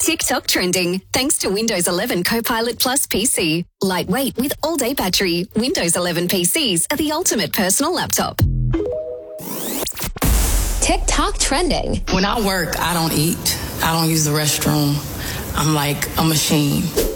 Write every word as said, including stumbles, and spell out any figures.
TikTok trending thanks to Windows eleven Copilot Plus P C. Lightweight with all-day battery, Windows eleven P Cs are the ultimate personal laptop. TikTok trending. When I work, I don't eat. I don't use the restroom. I'm like a machine.